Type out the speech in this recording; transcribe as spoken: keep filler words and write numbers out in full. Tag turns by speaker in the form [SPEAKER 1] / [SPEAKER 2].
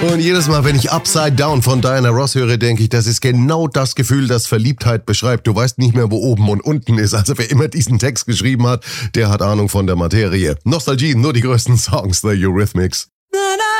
[SPEAKER 1] Und jedes Mal, wenn ich Upside Down von Diana Ross höre, denke ich, das ist genau das Gefühl, das Verliebtheit beschreibt. Du weißt nicht mehr, wo oben und unten ist. Also wer immer diesen Text geschrieben hat, der hat Ahnung von der Materie. Nostalgie, nur die größten Songs, The Eurythmics.
[SPEAKER 2] Na, na.